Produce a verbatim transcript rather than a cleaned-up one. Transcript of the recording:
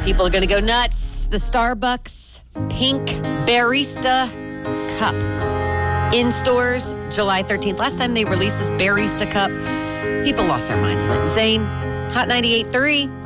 People are going to go nuts. The Starbucks Pink Barista Cup in stores July thirteenth. Last time they released this Barista Cup, people lost their minds. Went insane. Hot ninety-eight point three.